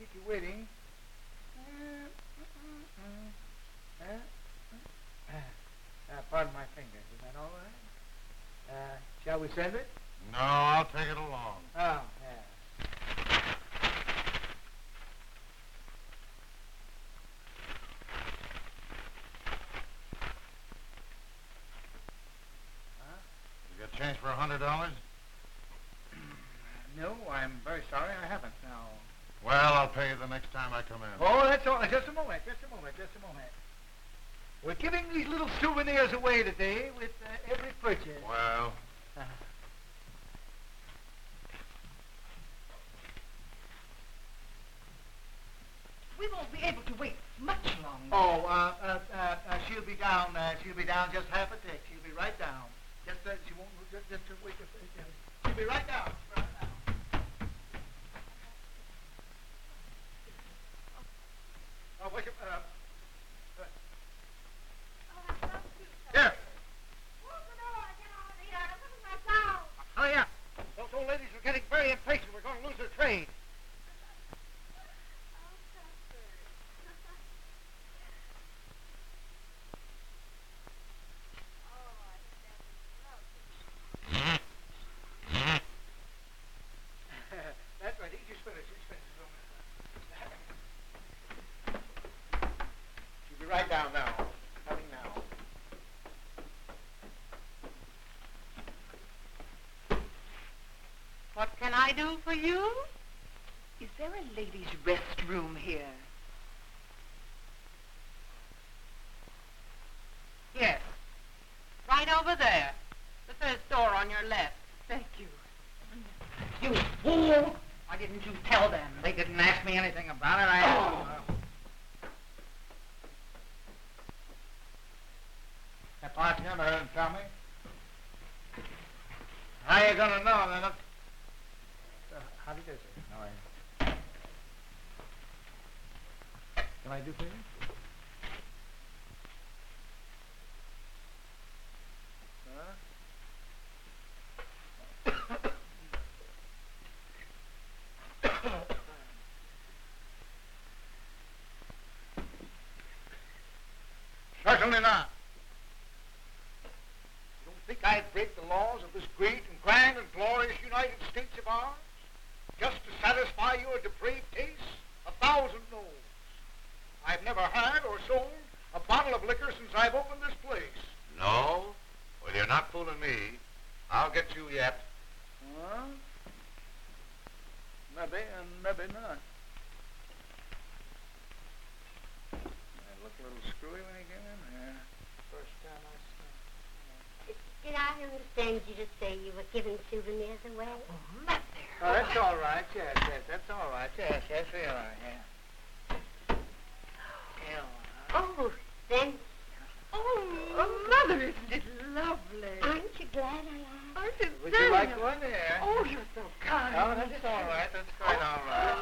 keep you waiting. Pardon my fingers. Is that all right? Shall we send it? No, I'll take it along. Oh, yeah. You got change for $100? No, I'm very sorry. I haven't now. Well, I'll pay you the next time I come in. Oh, that's all. Just a moment. We're giving these little souvenirs away today with every purchase. Well... We won't be able to wait much longer. Oh, she'll be down. She'll be down just half a tick. She'll be right down. She won't. Just wait. She'll be right down. Oh, wait. Here. Oh, yeah. Those old ladies are getting very impatient. We're going to lose their trade. That's right. Eat your spinach. She'll be right down now. Coming now. What can I do for you? Is there a ladies' restroom here? Yes. Right over there. The first door on your left. Thank you. You fool! Why didn't you tell them? They didn't ask me anything about it. That bartender didn't tell me. How you gonna know then? How do you do, sir? How are you? Can I do for you? Certainly not. You don't think I'd break the laws of this great and grand and glorious United States of ours? Just to satisfy your depraved taste? 1,000 no's. I've never had or sold a bottle of liquor since I've opened this place. No? Well, you're not fooling me. I'll get you yet. Huh? Maybe and maybe not. I look a little screwy when he came in here. First time I saw him. Did I understand you to say you were giving souvenirs away? Oh, Mother. Oh, that's all right. Yes, that's all right. Yes, we are, yeah. Oh, thank you. Oh, Mother, isn't it lovely? Aren't you glad I asked? Aren't you Would you like one there? Oh, you're so kind. Oh, that's all right. That's quite all right.